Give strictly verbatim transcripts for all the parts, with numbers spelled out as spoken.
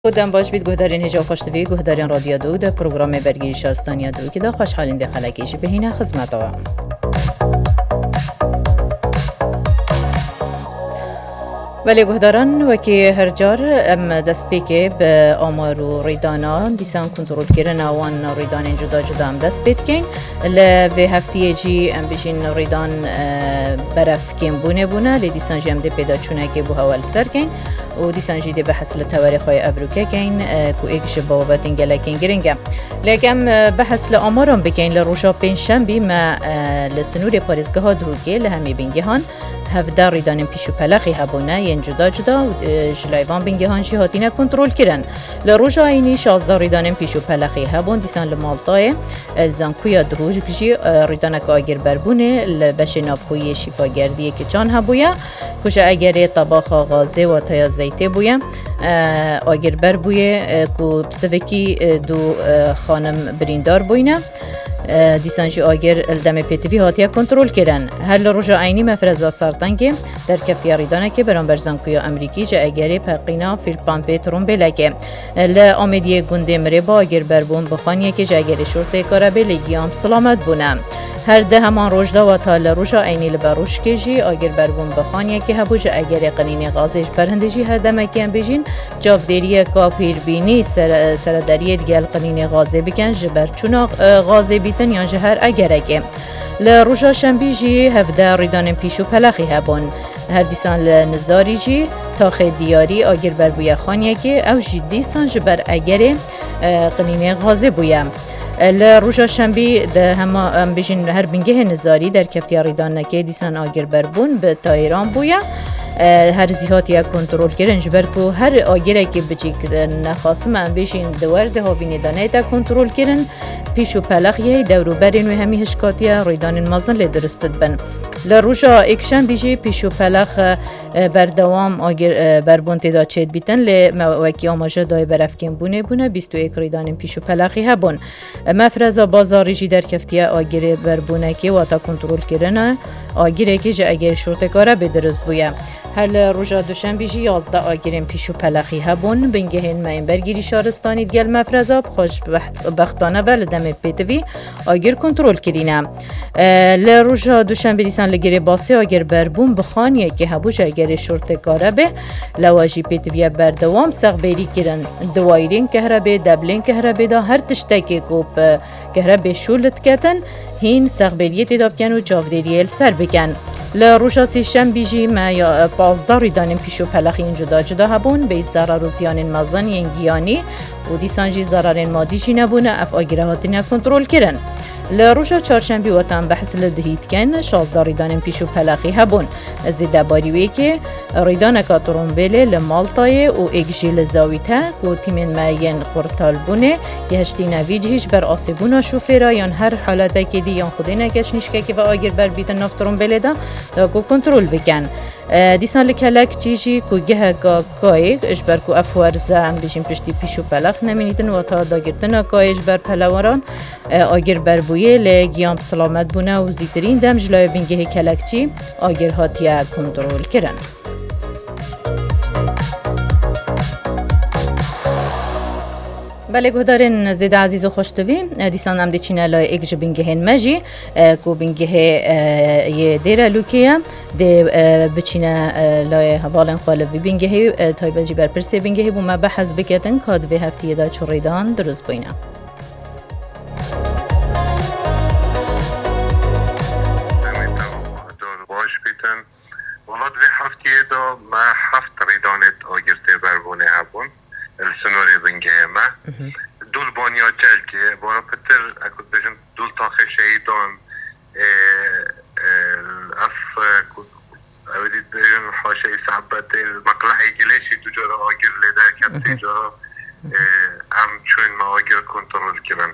بودم باش بید گهدارین هجا خوشتوی گهدارین رادیو دو ده پروگرام برگیری شارستانی دو که دا خوشحالین ده خلقیشی بهینه خدمت آوام. ولی گهداران وکی هر جار ام دست پیکه به آمار و ریدانا دیسان کنترل کردن آوان ریدان جدا جدا ام دست پید کن ل هفته جی ام بچین ریدان برف کم بونه بونه ل دیسان جم ده پیدا چونه که بو هوال سر کن و دیسان جی ده بحث لتواريخ ابروکه کن کو ایکش باوبت انگلکن گرینگه لکن بحث لآمارم بکن لروشا پنجشنبه ما لسنور پاریزگاه دوگه لهمی بینگهان هفده ریدان پیشو پلخی هبونه ین جدا جدا جلایوان بینگهان جی هاتینه کنترل کرن لروژا اینی شازده ریدان پیشو پلخی هبون دیسان لمالتای الزانکویا دروژ بجی ریدانک آگر بربونه لبش نابخوی شفاگردی که چان هبویا کجا اگر طباخ غازه و تیا زیته بویا آگر بربویه کو بسوکی دو خانم بریندار بوینه دیسانجی آگر الدم پیتوی هاتیه کنترل کردن هر لروژا عینی مفرزا سارتنگی در کفتی ریدانه که بران برزانکویا امریکی جا اگری پاقینا فیلپان پیترون بلکه لآمدیه گنده مره با آگر بربون بخانیه که جا اگری شورته کارابه لگیام سلامت بونه هر ده همان روجدا و تا لروژا عینی لبروش که جی آگر بربون بخانیه که هبو جا اگری قلینی غازش برهندجی هر دمکی هم بجین جافدیریه کا پیربینی سر سردریه دیگل قلینی غازه بکن جبر چونا غازه بیتن یا جهر اگرگه لروژا شنبی جی هفده ریدان پیشو پلخی هبون هر دیسان لنزاری جی تاخ دیاری آگر بربویه خانیه که او جدی سان جبر اگری قلینی غازه بویم لروژا شنبه ده همه ام بجین هر بینگه نزاری در کفتی ریدان نکه دیسان آگر بربون به تایران بویا هر زیهاتی کنترل کردن جبر کو هر آگره که بچیک نخواستم ام بجین دوارز هاوینی دانه تا کنترل کردن پیشو پلخیه دورو برین و همی هشکاتیه ریدان مازن لدرستد بن لروژا اکشن بیجی پیشو پلخ بردوام آگر بربون تدا چید بیتن ل موکی آماجه دای برفکن بونه بونه بیست و یک ریدان پیشو پلخی هبون مفرزا بازاری جی در کفتیه آگر بربونه که واتا کنترل کردن آگره که جا اگر شورتکاره بدرست بویه هر روژا دوشنبه جی یازده آگرین پیشو پلخی هبون بنگهین ماین برگیری شارستانی دیگل مفرزا خوش بختانه و لدم پیتوی آگر کنترل کرینه لروژا دوشنبه دیسان لگری باسی آگر بربون بخانیه که هبو جا اگر شورتکاره به لواجی پیتوی بردوام سغبیری کرن دوایرین کهربه دبلین کهربه دا هر تشتکی کوب کهربه شولت کتن هین سغبیریه تداب کن و جاودریل سر بکن لروژا سیشنبه جی ما یا پازده ریدان پیشو پلخین جدا جدا هبون به ضرر و زیان مازن ینگیانی و دیسان جی ضرر مادی جی نبونه اف آگره هاتینه کنترل کرن لروژا چهارشنبه وطن بحث لدهید کن شازده ریدان پیشو پلخی هبون زیده باریوی که ریدان کاترونبیل لمالتای و اگجی لزاویته که تیمین ماین قرطال بونه که هشتی نویج هیچ بر آسیبونا شوفیرا یا هر حالته که دی یا خودی نکش نشکه که و آگر بر بیتن نافترونبیل دا دا کو کنترل بکن دیسان لکلک چیجی کو گه کا کایگ اجبر کو افورزه هم بیشیم پشتی پیشو پلخ نمینیدن و تا داگرتن کایج بر پلواران آگر بر بویه لگیام سلامت بونه و زیترین دم جلای بینگه کلکچی آگر هاتیه کنترل کرن بله گهدارین زیده عزیز و خوشتوی دیسان هم دیچینه لای ایک جه بینگه هن مجی کو بینگه یه دیره لوکیه دی بچینه لای حوالن خالبی بینگه تای بجی بر پرسی بینگه بوم بحث بکتن کاد به هفته دا چوریدان درست بینه ولاد به هفته دا ما هفت ریدانت آگرته بربونه هبون السنوری بنگه ما دول بانیا چل که بارا پتر اکود بجن دول تاخ شهیدان اف اودید بجن حاشه صحبت المقلعه گلیشی دو جارا آگر لیده کبتی جارا هم چون ما آگر کنترول کرن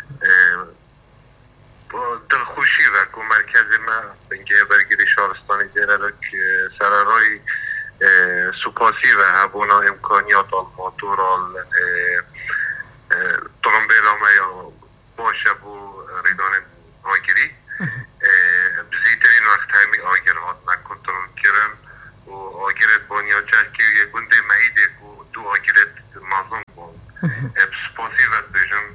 دلخوشی و که مرکز ما بنگه برگیری شارستانی دیره که سرارای سپاسی و هبونا امکانیات الماتور ترمبیل ما یا باشه بو ریدان آگری بزیترین وقت همی آگر هات ما کنترل کرن و آگرت بانیا چه که یه گنده معیده که دو آگرت مازن بسپاسی وقت بیشم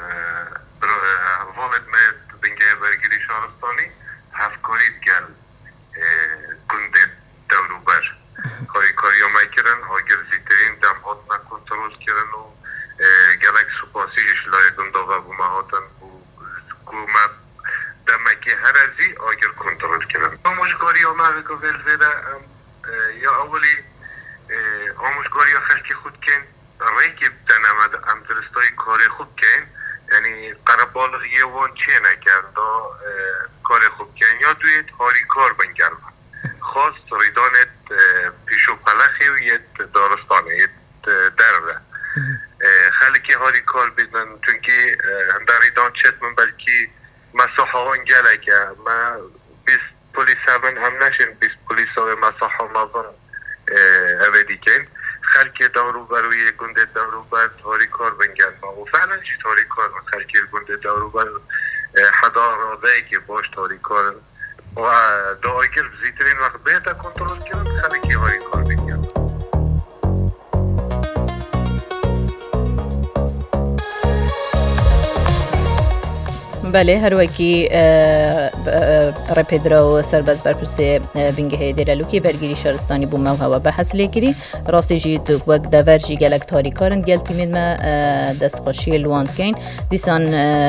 والد مید بنگه برگیری شهرستانی هفکارید گل گند دوروبر کاری کاری ها میکردن آگر زیترین دم هاتنا کنترول کردن و گلک سپاسی اشلای گنده و بومه هاتن و دمکی هر ازی آگر کنترل کردن آموشگاری ها محوکا ولویده یا اولی آموشگاری ها خلکی خود کن ریکی بتنمد ام درستای کاری خوب کن یعنی قربالغ یه وان چه نکرد کاری خوب کن یا دوی هاری کار بنگرم خاص ریدانت پیشو پلخی و یه دارستانه یه درده خلکی هاری کار بیدن چونکه هنده ریدان چت من بلکی مساحوان گله که ما بیست پولیس هم هم نشین بیست پولیس های مساحا مازن اویدی کن خلکی دارو بروی گنده دارو بر هاری کار بنگرم و فعلا چی هاری کار خلکی گنده دارو بر حدا راده که باش هاری کار و داگر زیترین وقت بهتا کنترل کرد خلکی هاری کار بنگرم بله هر وکی رپیدرا و سرباز برپرسی بینگه دیرالوکی برگیری شهرستانی بوم و هوا بحث لگیری راستی جید وقت دورجی گلک تاری کارن گل تیمید ما دست خوشی لواند کن دیسان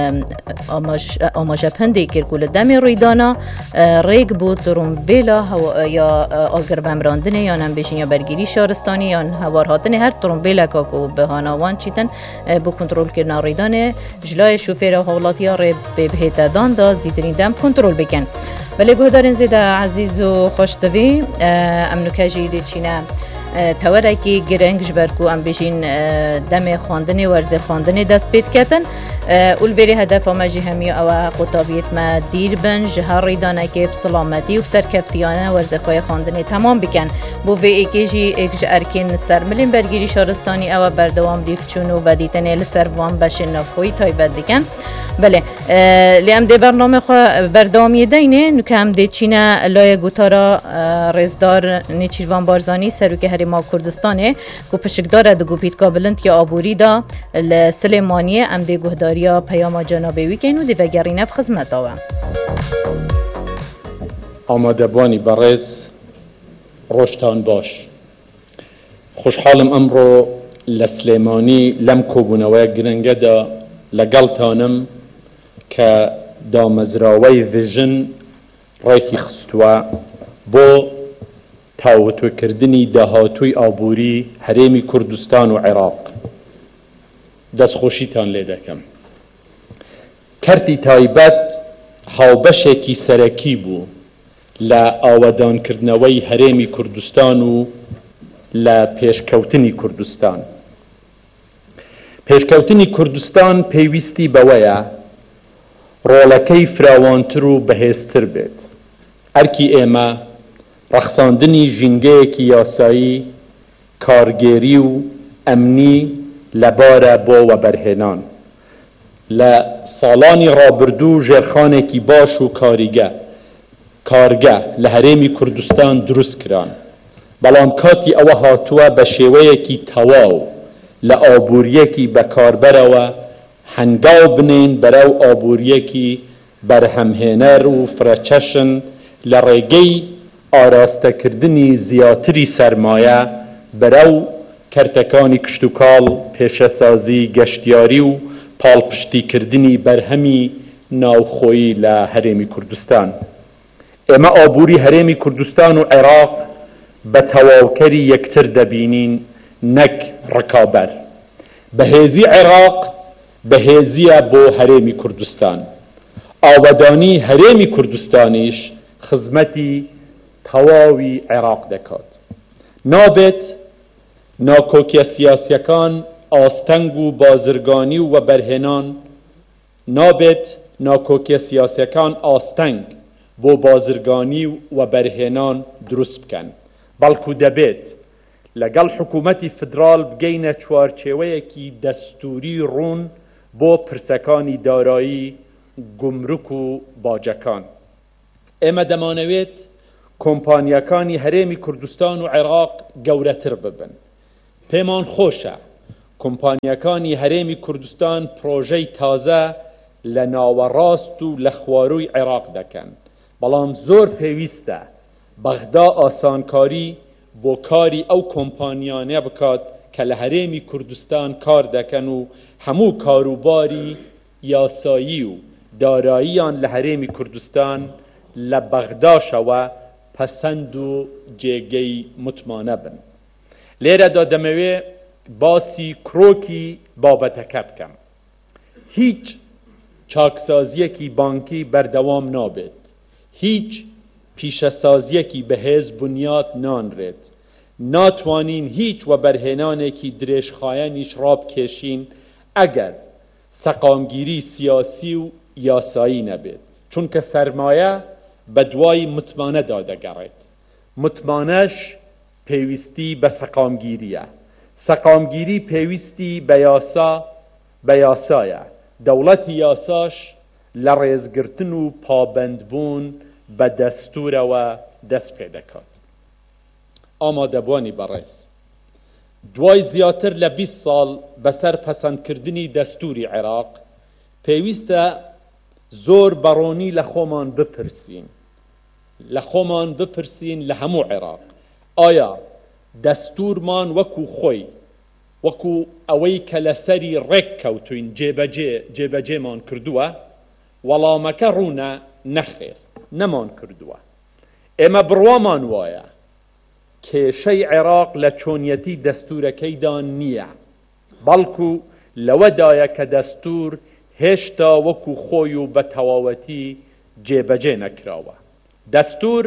آماج پنده کرکول دمی رویدانا ریگ بود درون بیلا یا آگر بمراندنه یا نمبیشین یا برگیری شهرستانی یا هوار هاتنه هر درون بیلا که به هانوان چیتن با کنترل کردن رویدانه جلای شوفیر حوالاتی ها ری به بهت دان دا زیدرین دم کنترل بکن ولی گهدارین زیده عزیز و خوش دوی ام نکاجی دی چینه توره که گرنگ جبرکو ام بیشین دم خواندن ورزه خواندن دست پید کتن اول بری هدف ماجی همی او قطابیت ما دیر بن جهر ریدانه که بسلامتی و سرکفتیانه ورزه خواه خواندن تمام بکن بو وی ایکیجی ایکج ارکین سرملین برگیری شهرستانی او بردوام دیفچونو و دیتنه لسروان بشه نفخوی تایبت دیکن بله لیم دی برنامه خو بردامی دینه نکم دی چینه لای گوتارا رزدار نیچیروان بارزانی سروک هریما کردستانه کو پشکدار دگو پیت کابلنت یا آبوری دا لسلیمانیه ام دی گهداریا پیاما جنابه ویکن و دی وگرینه في خدمت آوه آماده بانی برز روشتان باش خوشحالم امرو لسلیمانی لم کوبونوه گرنگه دا لگلتانم که دامزراوی ویژن رایکی خستوه بو تاوتو کردنی دهاتوی آبوری هریمی کردستان و عراق دست خوشیتان لیده کم کرتی تایبت هاوبشه کی سرکی بو لآودان کردنوی هریمی کردستان و لپیشکوتنی کردستان پیشکوتنی کردستان پیوستی بویا رولکی فراوانتر و بهستر بید ارکی ایما رخصاندنی جنگه کی یاسایی کارگیری و امنی لباره بو و برهنان لسالانی رابردو جرخانه کی باش و کاریگه کارگه لحرمی کردستان درست کران بلام کاتی او هاتوه بشیوه کی تواو لآبوریکی بکاربره و هنگاو بنین برو آبوریکی برهمهنر و فرچشن لرگی آراسته کردنی زیاتری سرمایه برو کرتکانی کشتوکال پیشسازی گشتیاری و پالپشتی کردنی برهمی ناوخویی لحرمی کردستان اما آبوری حرمی کردستان و عراق بتواوکری یکتر دبینین نک رکابر بهزی عراق بهزی بو هرمی کردستان آودانی هرمی کردستانیش خدمتی تواوی عراق دکات نابت ناکوکی سیاسیکان آستنگ و بازرگانی و برهنان نابت ناکوکی سیاسیکان آستنگ بو بازرگانی و برهنان درست بکن بلکو دبیت لگل حکومتی فدرال بگینه چوارچوه کی دستوری رون بو پرسکانی دارایی گمرک و باجکان اما دمانویت کمپانیاکانی هرمی کردستان و عراق گورتر ببن پیمان خوشه کۆمپانیەکانی هەرێمی کوردستان پرۆژەی تازە لە ناوەڕاست و لە خواروی عێراق دەکەن، بەڵام زۆر پێویستە بەغدا ئاسانکاری بۆ کاری ئەو کۆمپانیانە بکات کە لە هەرێمی کوردستان کار دەکەن و هەموو کاروباری یاسایی و داراییان لە هەرێمی کوردستان لە بەغداشەوە پەسەند و جێگەی متمانە بن. لێرەدا دەمەوێ باسی کرۆکی بابەتەکە بکەم. هیچ چاکسازیەکی بانکی بەردەوام نابێت، هیچ پیشەسازیەکی بەهێز بنیاد نانرێت، ناتوانین هیچ وەبەرهێنانێکی درێژخایەنیش ڕابکێشین ئەگەر سەقامگیری سیاسی و یاسایی نەبێت، چونکە سەرمایە بە دوای متمانەدا دەگەڕێت. متمانەش پێویستی بە سەقامگیریە، سەقامگیری پێویستی بە یاسا بە یاسایە، دەوڵەتی یاساش لە ڕێزگرتن و پابەندبوون بە دەستورەوە دەست پێ دەکات. ئامادەبوانی بەڕێز، دوای زیاتر لە بیست ساڵ بەسەر پەسەندکردنی دەستوری عێراق پێویستە زۆر بەڕۆنی لە خۆمان بپرسین لە خۆمان بپرسین لە هەموو عێراق، ئایا دەستورمان وەکو خۆی وەکو ئەوەی کە لەسەری ڕێک کەوتوین جێبەجێ جێبەجێمان کردووە؟ وەڵامەکە ڕوونە نەخێر، نەمان کردووە. ئێمە بڕوامان وایە کێشەی عێراق لە چۆنیەتی دەستورەکەیدا نییە، بەڵکو لەوەدایە کە دەستور هێشتا وەکو خۆی و بە تەواوەتی جێبەجێ نەکراوە. دەستور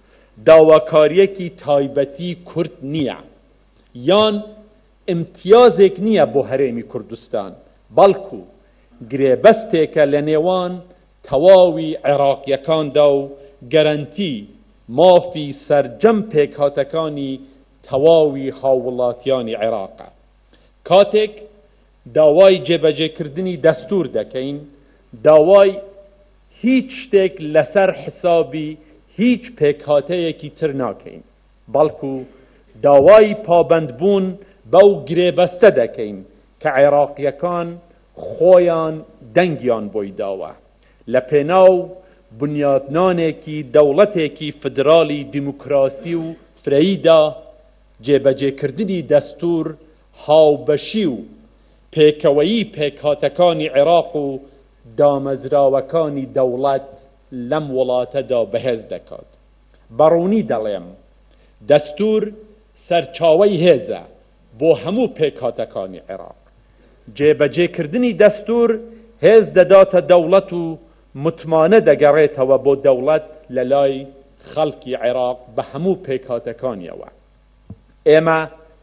داواکاریەکی تایبەتی کورد نییە، یان امتیازێک نییە بۆ هەرێمی کوردستان، بەڵکو گرێبەستێکە لە نێوان تەواوی عێراقیەکاندا و گەرەنتی مافی سەرجەم پێکهاتەکانی تەواوی هاوڵاتیانی عێراقە. کاتێک داوای جێبەجێکردنی دەستور دەکەین، داوای هیچ شتێک لەسەر حسابی هیچ پێکهاتەیەکی تر ناکەین، بەڵکو داوای پابەندبوون بەو گرێبەستە دەکەین کە عێراقیەکان خۆیان دەنگیان بۆی داوە لە پێناو بنیادنانێکی دەوڵەتێکی فدرالی دیموکراسی و فرەییدا. جێبەجێکردنی دەستور هاوبەشی و پێکەوەیی پێکهاتەکانی عێراق و دامەزراوەکانی دەوڵەت لەم وڵاتەدا بەهێز دەکات. بەڕوونی دەڵێم دەستور سەرچاوەی هێزە بۆ هەموو پێکهاتەکانی عێراق. جێبەجێکردنی دەستور هێز دەداتە دەوڵەت و متمانە دەگەڕێتەوە بۆ دەوڵەت لە لای خەڵکی عێراق بە هەموو پێکهاتەکانیەوە. ئێمە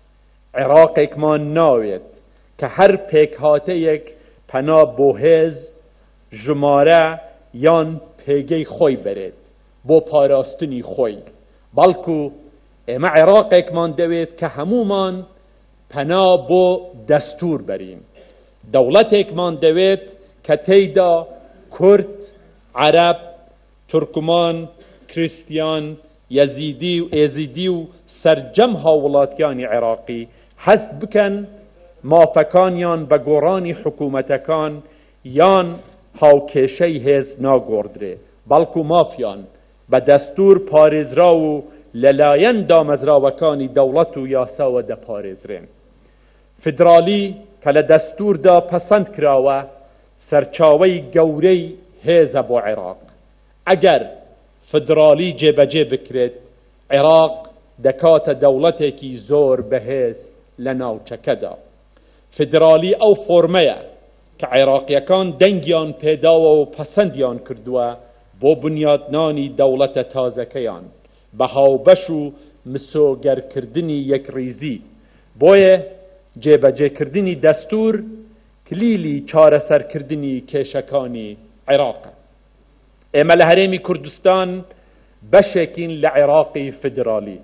عێراقێکمان ناوێت کە هەر پێکهاتەیەک پەنا بۆ هێز ژمارە یان پێگەی خۆی بەرێت بۆ پاراستنی خۆی، بەڵکو ئێمە عێراقێکمان دەوێت کە هەمومان پەنا بۆ دەستور بەرین، دەوڵەتێکمان دەوێت کە تێیدا کورد، عەرەب، تورکمان، کریستیان، یەزیدی و ئێزیدی و سەرجەم هاوڵاتیانی عێراقی هەست بکەن مافەکانیان بە گۆڕانی حکوومەتەکان یان هاوکێشەی هێز ناگۆڕدرێ، بەڵکو مافیان بە دەستور پارێزرا و لەلایەن دامەزراوەکانی دەوڵەت و یاساوە دەپارێزرێن. فدرالی کە لە دەستوردا پەسەند کراوە سەرچاوەی گەورەی هێزە بۆ عێراق. ئەگەر فدرالی جێبەجێ بکرێت، عێراق دەکاتە دەوڵەتێکی زۆر بەهێز لە ناوچەکەدا. فدرالی ئەو فۆرمەیە کە عێراقیەکان دەنگیان پێداوە و پەسەندیان کردووە بۆ بنیادنانی دەوڵەتە تازەکەیان بە هاوبەش و مسۆگەرکردنی یەکڕیزی. بۆیە جێبەجێکردنی دەستور کلیلی چارەسەرکردنی کێشەکانی عێراقە. ئێمە لە هەرێمی کوردستان بەشێکین لە عێراقی فدرالی.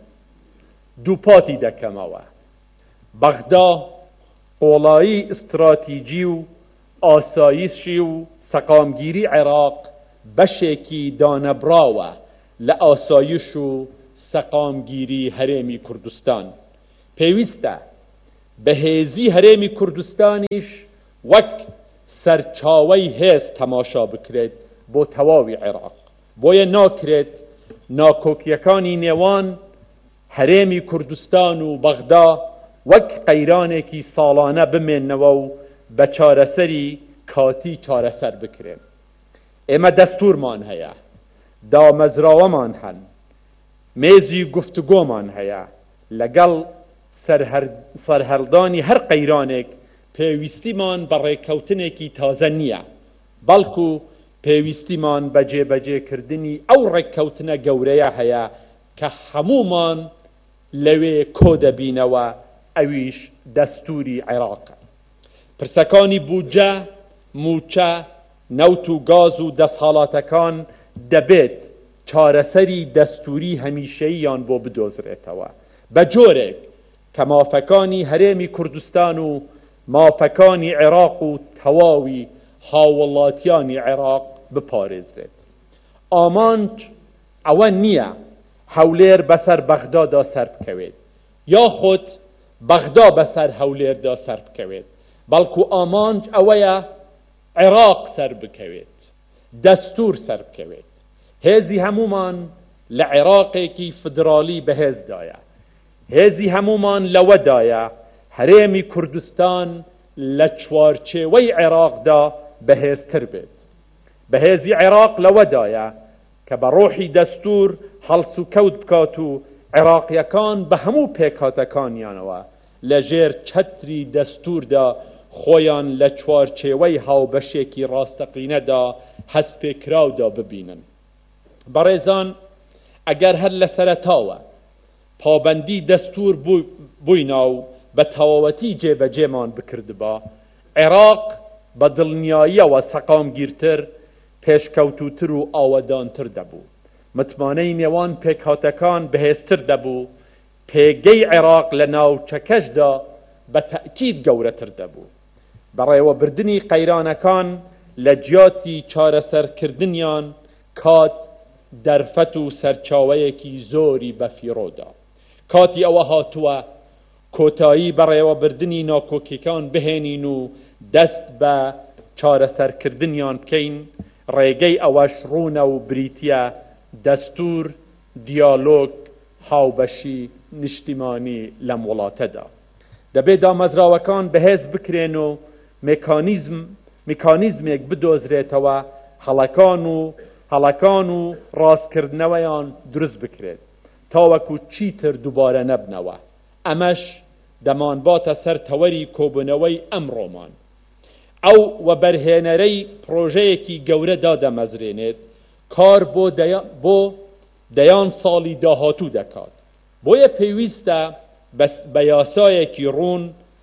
دووپاتی دەکەمەوە. بەغدا قۆڵایی ئستراتیجی و ئاسایشی و سەقامگیری عێراق بەشێکی دانەبراوە لە ئاسایش و سەقامگیری هەرێمی کوردستان. پێویستە بەهێزی هەرێمی کوردستانیش وەک سەرچاوەی هێز تەماشا بکرێت بۆ تەواوی عێراق. بۆیە ناکرێت ناکۆکیەکانی نێوان هەرێمی کوردستان و بەغدا وەک قەیرانێکی ساڵانە بمێننەوە و بە چارەسەری کاتی چارەسەر بکرێن. ئێمە دەستوورمان هەیە، دامەزراوەمان هەن، مێزی گفتوگۆمان هەیە. لەگەڵ سەرهەڵدانی هەر قەیرانێک پێویستیمان بە ڕێککەوتنێکی تازە نییە، بەڵکو پێویستیمان بە جێبەجێکردنی ئەو ڕێککەوتنە گەورەیە هەیە کە هەمومان لەوێ کۆ دەبینەوە، ئەویش دەستووری عێراقە. پرسەکانی بودجە، موچە، نەوت و گاز و دەستهاڵاتەکان دەبێت چارەسەری دەستووری هەمیشەییان بۆ بدۆزرێتەوە بە جۆرێک کە مافەکانی هەرێمی کوردستان و مافەکانی عێراق و تەواوی هاوڵاتیانی عێراق بپارێزرێت. ئامانج ئەوە نییە هەولێر بەسەر بەغدادا سەر بکەوێت یاخود بەغدا بەسەر هەولێردا سەر بکەوێت، بەڵکو ئامانج ئەوەیە عێراق سەر بکەوێت، دەستوور سەر بکەوێت. هێزی هەمومان لە عێراقێکی فدرالی بەهێزدایە، هێزی هەمومان لەوەدایە هەرێمی کوردستان لە چوارچێوەی عێراقدا بەهێزتر بێت. بەهێزی عێراق لەوەدایە کە بە ڕۆحی دەستوور هەڵس و کەوت بکات و عێراقیەکان بە هەموو پێکهاتەکانیانەوە لە ژێر چەتری دەستووردا خۆیان لە چوارچێوەی هاوبەشێکی ڕاستەقینەدا هەست پێکراودا ببینن. بەڕێزان، ئەگەر هەر لە سەرەتاوە پابەندی دەستوور بووینا و بە تەواوەتی جێبەجێمان بکردبا، عێراق بە دڵنیاییەوە سەقامگیرتر، پێشکەوتوتر و ئاوەدانتر دەبوو. متمانەی نێوان پێکهاتەکان بەهێزتر دەبوو، پێگەی عێراق لە ناوچەکەشدا بە تەئکید گەورەتر دەبوو. بەڕێوەبردنی قەیرانەکان لە جیاتی چارەسەرکردنیان کات دەرفەت و سەرچاوەیەکی زۆری بەفیڕۆدا. کاتی ئەوە هاتووە کۆتایی بەڕێوەبردنی ناکۆکیەکان بهێنین و دەست بە چارەسەرکردنیان بکەین. ڕێگەی ئەوەش ڕوونە و بریتیە دەستوور، دیالۆگ، هاوبەشی نیشتیمانی لەم وڵاتەدا. دەبێت دامەزراوەکان بەهێز بکرێن و مێکانیزم میکانیزمێک بدۆزرێتەوە هەڵەکان و هەڵەکان و ڕاستکردنەوەیان دروست بکرێت تاوەکو چیتر دووبارە نەبنەوە. ئەمەش دەمانباتە سەر تەوەری کۆبوونەوەی ئەمڕۆمان. ئەو وەبەرهێنەرەی پرۆژەیەکی گەورەدا دەمەزرێنێت، کار بۆ بۆ دەیان ساڵی داهاتوو دەکات. بۆیە پێویستە بە یاسایەکی ڕوون،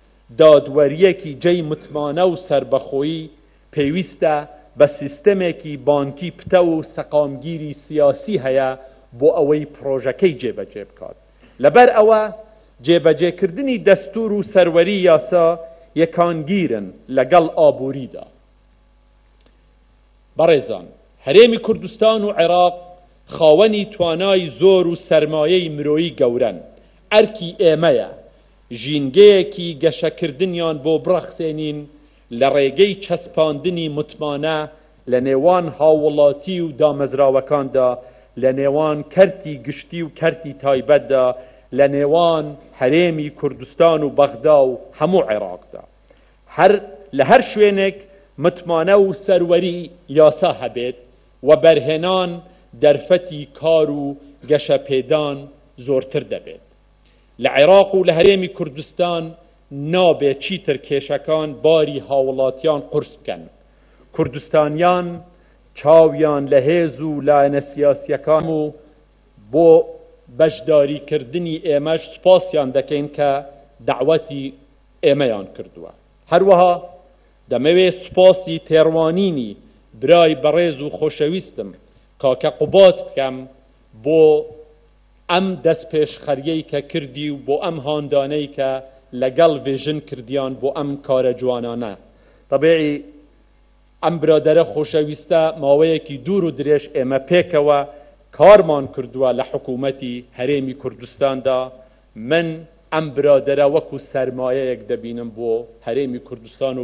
دادوەریەکی جێی متمانە و سربەخۆیی، پێویستە بە سیستەمێکی بانکی پتە و سەقامگیری سیاسی هەیە بۆ ئەوەی پرۆژەکەی جێبەجێ بکات. لەبەر ئەوە جێبەجێکردنی دەستوور و سەروەری یاسا یەکانگیرن لەگەڵ ئابووریدا. بەڕێزان، هەرێمی کوردستان و عێراق خاوەنی توانای زۆر و سەرمایەی مرۆیی گەورەن. ئەرکی ئێمەیە ژینگەیەکی گەشەکردنیان بۆ بڕەخسێنین لە ڕێگەی چەسپاندنی متمانە لە نێوان هاوڵاتی و دامەزراوەکاندا، لە نێوان کەرتی گشتی و کەرتی تایبەتدا، لە نێوان هەرێمی کوردستان و بەغدا و هەموو عێراقدا. هەر لە هەر شوێنێک متمانە و سەروەری یاسا هەبێت و بەرهێنان دەرفەتی کار و گەشەپێدان زۆرتر دەبێت. لە عێراق و لە هەرێمی کوردستان نابێت چیتر کێشەکان باری هاوڵاتیان قورس بکەن. کوردستانیان چاویان لە هێز و لایەنە سیاسیەکان و بۆ بەشداریکردنی ئێمەش سوپاسیان دەکەین کە دەعوەتی ئێمەیان کردووە. هەروەها دەمەوێت سوپاسی تێڕوانینی برای بەڕێز و خۆشەویستم کاکە قوبات بکەم بۆ ئەم دەستپێشخەریەی کە کردی و بۆ ئەم هاندانەی کە لەگەڵ وێژن کردیان بۆ ئەم کارە جوانانە. طبیعی ئەم برادەرە خۆشەویستە ماوەیەکی دوور و درێژ ئێمە پێکەوە کارمان کردووە لە حکوومەتی هەرێمی کوردستاندا. من ئەم برادەرە وەکو سەرمایەیەک دەبینم بۆ هەرێمی کوردستان و